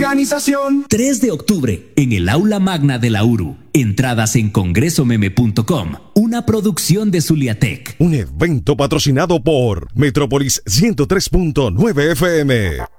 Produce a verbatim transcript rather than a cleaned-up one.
Organización. tres de octubre, en el Aula Magna de la U R U. Entradas en congreso meme punto com. Una producción de Zuliatec. Un evento patrocinado por Metrópolis ciento tres punto nueve F M.